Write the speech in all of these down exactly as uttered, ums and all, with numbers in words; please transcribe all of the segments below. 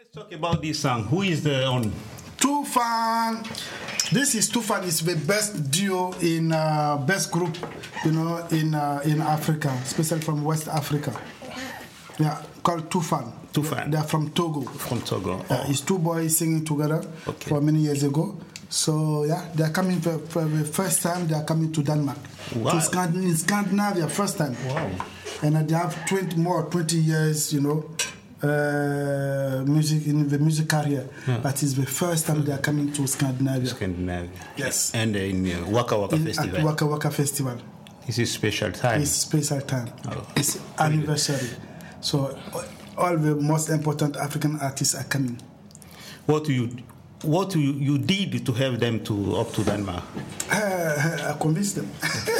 let's talk about this song. Who is the on? Toofan. This is Toofan. Is the best duo in uh, best group, you know, in uh, in Africa, especially from West Africa. Yeah, called Toofan. Toofan. They're from Togo. From Togo. Uh, it's two boys singing together Okay. for many years ago. So yeah, they're coming for, for the first time. They're coming to Denmark, Wow. to Scand- in Scandinavia, first time. Wow. And uh, they have twenty more, twenty years, you know, uh, music in the music career. Yeah. But it's the first time they are coming to Scandinavia. Scandinavia. Yes. And uh, in uh, Waka Waka In, Festival. at Waka Waka Festival. This is special time. It's special time. Oh. It's anniversary. So all the most important African artists are coming. What do you what you, you did to have them to up to Denmark? Uh, I convinced them.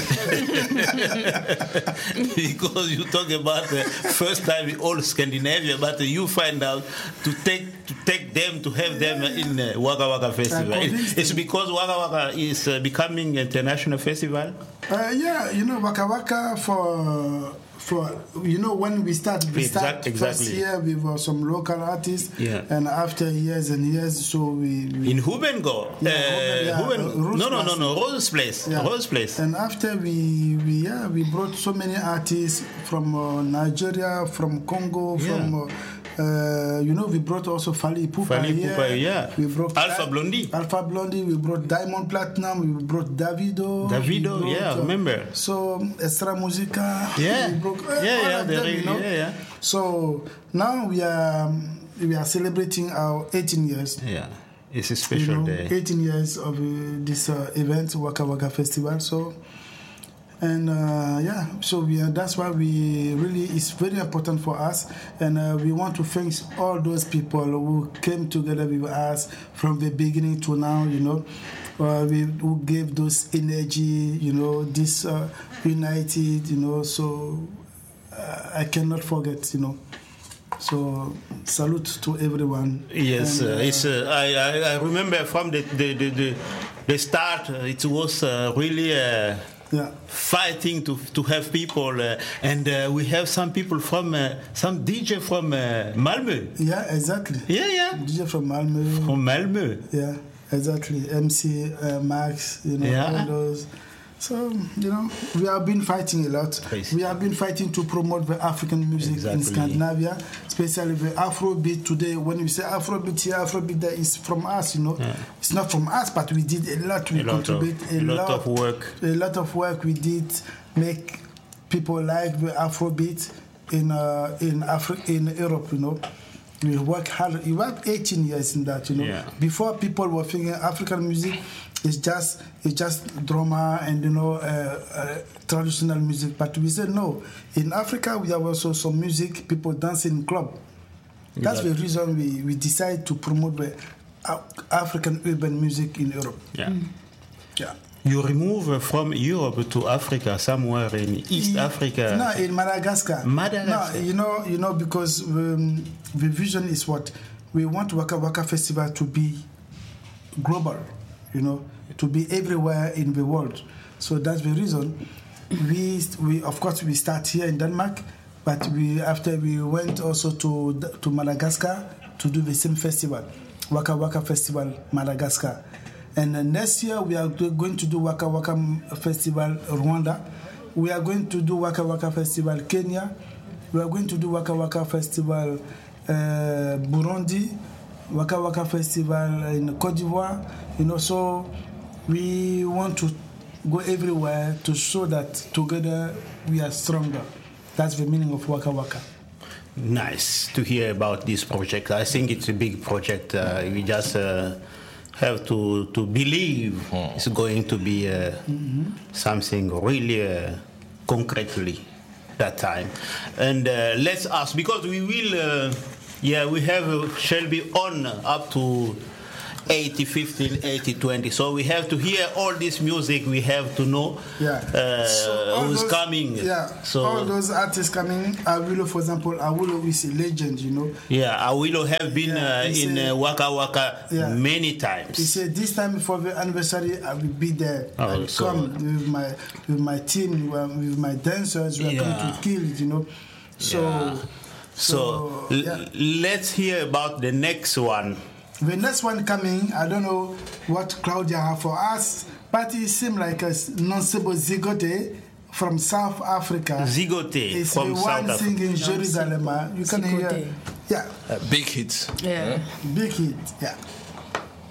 Because you talk about the first time in all Scandinavia, but you find out to take to take them to have them in uh, Waka Waka Festival. convinced It's them. because Waka Waka is uh, becoming international festival. Uh, yeah, you know, Waka Waka for for you know when we start we Exact- start exactly. first year with uh, some local artists, Yeah. and after years and years, so we, we In Hubengo. Yeah, uh, Huben- yeah, Huben- uh, Rose no, no, no, Place. no, Rose Place. yeah. Rose Place. And after we we yeah we brought so many artists from uh, Nigeria, from Congo, from uh, uh, you know we brought also Fally Ipupa Fally here. Ipupa, yeah. We brought Alpha Blondy. Alpha Blondy. We brought Diamond Platinum. We brought Davido. Davido, we yeah, I remember. So Extra Musica. Yeah. we brought, uh, Yeah, all yeah, of they them, really- you know. yeah, yeah. So now we are we are celebrating our eighteen years. Yeah, it's a You special know, day. eighteen years of uh, this uh, event, Waka Waka Festival. So, and uh, yeah, so we are, that's why we really, it's very important for us. And uh, we want to thank all those people who came together with us from the beginning to now, you know, uh, we, who gave those energy, you know, this uh, united, you know, so uh, I cannot forget, you know. So salute to everyone. Yes, And, uh, it's. Uh, I, I I remember from the the the, the, the start. Uh, it was uh, really uh, yeah. fighting to to have people, uh, and uh, we have some people from uh, some D J from uh, Malmö. Yeah, exactly. Yeah, yeah, D J from Malmö. from Malmö. Yeah, exactly. M C, uh, Max, you know, Yeah. all those. So, you know, we have been fighting a lot. Crazy. We have been fighting to promote the African music Exactly. in Scandinavia, especially the Afrobeat today. When we say Afrobeat here, Afrobeat there, is from us, you know. Yeah. It's not from us, but we did a lot. We A lot of- contribute a lot of work. A lot of work we did, make people like the Afrobeat in uh, in Africa, in Europe, you know. We work hard. We worked eighteen years in that, you know. Yeah. Before people were thinking African music is just it's just drama and you know uh, uh, traditional music, but we said no. In Africa, we have also some music people dance in club. That's the reason we we decided to promote the uh, African urban music in Europe. Yeah. Yeah. You remove from Europe to Africa, somewhere in East Africa. No, in Madagascar. Madagascar. No, you know, you know, because um, the vision is what we want Waka Waka Festival to be global, you know, to be everywhere in the world. So that's the reason. We, we of course, we start here in Denmark, but we after we went also to to Madagascar to do the same festival, Waka Waka Festival, Madagascar. And uh, next year we are go- going to do Waka Waka Festival Rwanda. We are going to do Waka Waka Festival Kenya. We are going to do Waka Waka Festival uh, Burundi. Waka Waka Festival in Cote d'Ivoire. You know, so we want to go everywhere to show that together we are stronger. That's the meaning of Waka Waka. Nice to hear about this project. I think it's a big project. Uh, we just uh, have to to believe it's going to be uh, mm-hmm. something really uh, concretely that time. And uh, let's ask, because we will, uh, yeah, we have uh, Shelby on up to eighty fifteen, eighty twenty. So we have to hear all this music. We have to know Yeah. uh, So all who's those- coming. Yeah. So all those artists coming. Awilo, for example, Awilo is a legend, you know. yeah, Awilo have been Yeah, uh, he in said- uh, Waka Waka Yeah. many He times. said this time for the anniversary I will be there. Oh, I will so- come with my with my team, uh, with my dancers. We are Yeah. going to kill it, you know. So Yeah. So, So, l- yeah. let's hear about the next one. The next one coming, I don't know what Claudia have for us, but it seems like a Nonsibo Zigote from South Africa. Zigote It's from the South one Africa. singing Jerusalem. You can hear, Zigote. yeah, Uh, big hits. Yeah. big hit, yeah.